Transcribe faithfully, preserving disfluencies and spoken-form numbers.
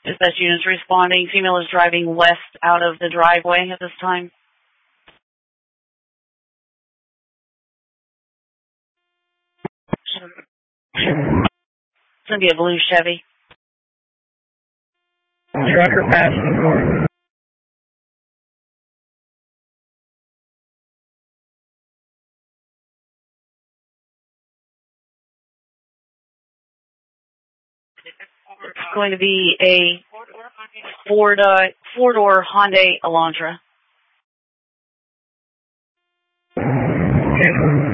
Dispatch units responding. Female is driving west out of the driveway at this time. It's going to be a blue Chevy. Trucker passing. It's going to be a Ford, uh, four-door Hyundai Elantra.